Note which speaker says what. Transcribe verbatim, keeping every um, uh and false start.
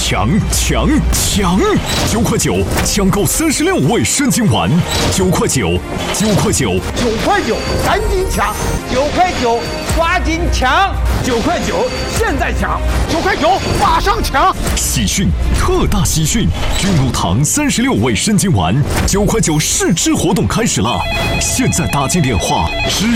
Speaker 1: 强强强！九块九抢购三十六味生津丸，九块九，九块九，
Speaker 2: 九块九，赶紧抢！
Speaker 3: 九块九，抓紧抢！
Speaker 2: 九块九，现在抢！九块九，马上抢！
Speaker 1: 喜讯，特大喜讯！君如堂三十六味生津丸，九块九试吃活动开始了！现在打进电话，只